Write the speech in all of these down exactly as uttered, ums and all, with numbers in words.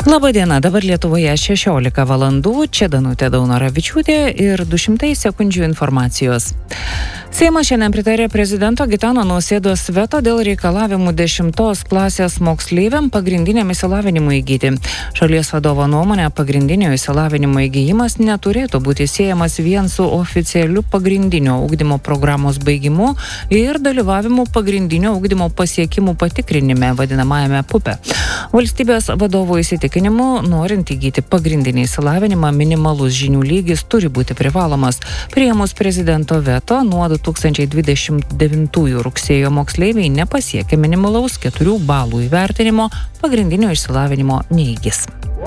Labadiena, dabar Lietuvoje šešiolika valandų, čia Danutė Daunoravičiūtė ir du šimtai sekundžių informacijos. Seimas šiandien pritarė prezidento Gitano Nausėdos veto dėl reikalavimų dešimtos klasės moksleiviam pagrindiniam išsilavinimui įgyti. Šalies vadovo nuomonė, pagrindinio išsilavinimo įgyjimas neturėtų būti siejamas vien su oficialiu pagrindinio ugdymo programos baigimu ir dalyvavimu pagrindinio ugdymo pasiekimų patikrinime, vadinamajame pupe. Valstybės vadovo įsitikinimu, norint įgyti pagrindinį išsilavinimą, minimalus žinių lygis turi būti privalomas. Priėmus prezidento veto, nuo du tūkstančiai dvidešimt devintųjų rugsėjo moksleiviai nepasiekė minimalaus keturių balų įvertinimo, pagrindinio išsilavinimo neįgis.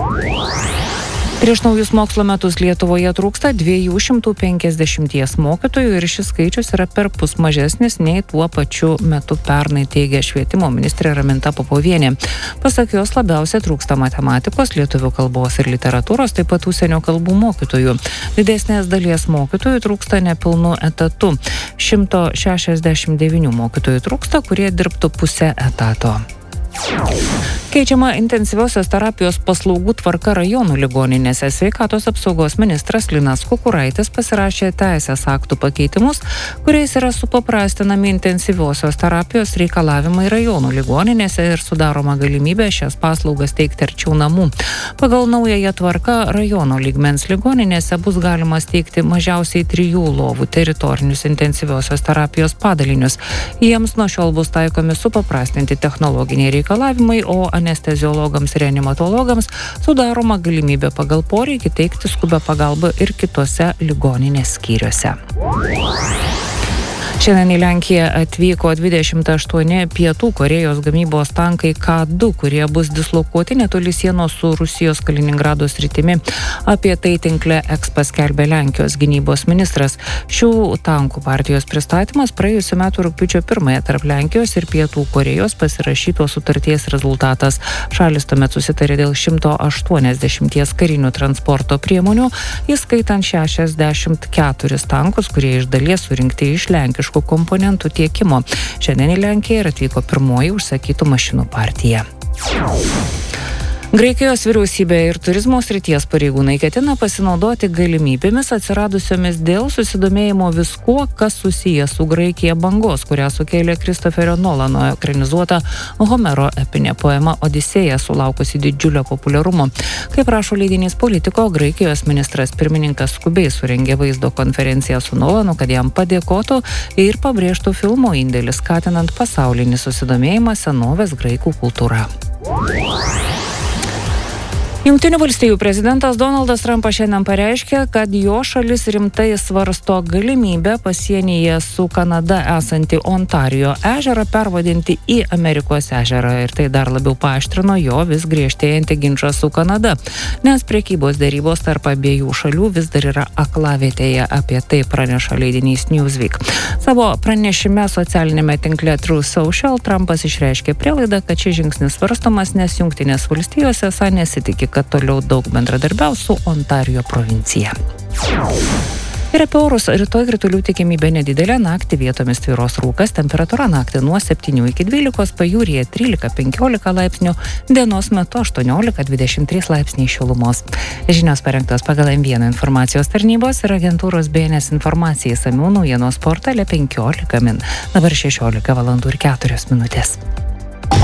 Prieš naujus mokslo metus Lietuvoje trūksta dviejų šimtų penkiasdešimties mokytojų ir šis skaičius yra perpus mažesnis nei tuo pačiu metu pernai, teigia švietimo ministrė Raminta Popovienė. Pasak jos, labiausiai trūksta matematikos, lietuvių kalbos ir literatūros, taip pat užsienio kalbų mokytojų. Didesnės dalies mokytojų trūksta nepilnu etatu. šimto šešiasdešimt devynių mokytojų trūksta, kurie dirbtų pusę etato. Keičiama intensyviosios terapijos paslaugų tvarka rajonų ligoninėse. Sveikatos apsaugos ministras Linas Kukuraitis pasirašė teisės aktų pakeitimus, kuriais yra supaprastinami intensyviosios terapijos reikalavimai rajonų ligoninėse ir sudaroma galimybė šias paslaugas teikti arčiau namų. Pagal naująją tvarką rajono lygmens ligoninėse bus galima steigti mažiausiai trijų lovų teritorinius intensyviosios terapijos padalinius. Jiems nuo šiol bus taikomi supaprastinti technologiniai reikalavimai, o anesteziologams ir reanimatologams sudaroma galimybė pagal poreikį teikti skubią pagalbą ir kitose ligoninės skyriuose. Šiandien į Lenkiją atvyko dvidešimt aštuoni Pietų Korėjos gamybos tankai K du, kurie bus dislokuoti netoli sienos su Rusijos Kaliningrado sritimi. Apie tai tinkle X paskelbė Lenkijos gynybos ministras. Šių tankų partijos pristatymas praėjusiu metu rugpjūčio pirmąją tarp Lenkijos ir Pietų Korėjos pasirašytos sutarties rezultatas. Šalis tuomet susitarė dėl šimto aštuoniasdešimties karinių transporto priemonių, įskaitant šešiasdešimt keturis tankus, kurie iš dalies surinkti iš lenkiškų komponentų tiekimo. Šiandien į Lenkiją ir atvyko pirmoji užsakytų mašinų partija. Graikijos vyriausybė ir turizmo srities pareigūnai ketina pasinaudoti galimybėmis atsiradusiomis dėl susidomėjimo viskuo, kas susijęs su Graikija bangos, kurią sukėlė Kristoferio Nolano ekranizuota Homero epinė poema Odisėja, sulaukusi didžiulio populiarumo. Kaip rašo leidinys Politico, Graikijos ministras pirmininkas skubiai surengė vaizdo konferenciją su Nolanu, kad jam padėkotų ir pabrėžtų filmo indėlį, skatinant pasaulinį susidomėjimą senovės graikų kultūra. Jungtinių valstijų prezidentas Donaldas Trumpas šiandien pareiškė, kad jo šalis rimtai svarsto galimybę pasienyje su Kanada esantį Ontarijo ežerą pervadinti į Amerikos ežerą ir tai dar labiau paaštrino jo vis griežtėjantį ginčą su Kanada, nes prekybos dėrybos tarp abiejų šalių vis dar yra aklavietėje, apie tai praneša leidinys Newsweek. Savo pranešime socialinėme tinkle Truth Social Trumpas išreiškė prielaidą, kad šis žingsnis svarstomas, nes Jungtinės valstijos esą nesitikė, kad toliau daug bendradarbiaus su Ontarijo provincija. Ir apie orus, rytoj kritulių tikimybė nedidelė, naktį vietomis tvyros rūkas, temperatūra naktį nuo septynių iki dvylikos, pajūryje trylika penkiolika laipsnių, dienos metu aštuoniolika dvidešimt trys laipsniai šilumos. Žinios parengtos pagal M vienas informacijos tarnybos ir agentūros B N S informacijai išsamių naujienos portale penkiolika min. Dabar šešiolika valandų ir keturios minutės.